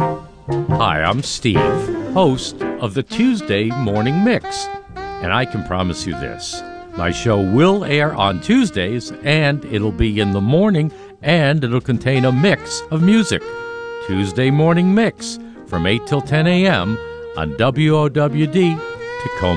Hi, I'm Steve, host of the Tuesday Morning Mix, and I can promise you this. My show will air on Tuesdays, and it'll be in the morning, and it'll contain a mix of music. Tuesday Morning Mix from 8 till 10 a.m. on WOWD, Tacoma.